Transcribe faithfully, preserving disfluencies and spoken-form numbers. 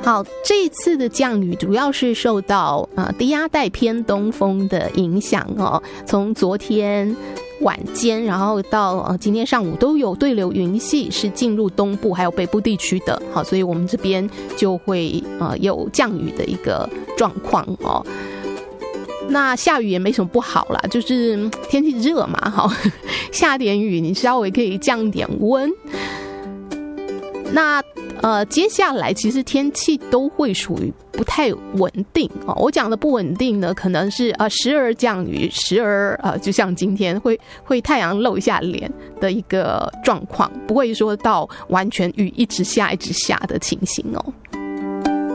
好，这一次的降雨主要是受到呃低压带偏东风的影响哦，从昨天晚间，然后到呃今天上午都有对流云系是进入东部还有北部地区的，好，所以我们这边就会呃有降雨的一个状况哦。那下雨也没什么不好啦，就是天气热嘛，好，下点雨你稍微可以降点温。那呃，接下来其实天气都会属于不太稳定哦。我讲的不稳定呢，可能是呃时而降雨，时而呃就像今天会会太阳露一下脸的一个状况，不会说到完全雨一直下一直下的情形哦。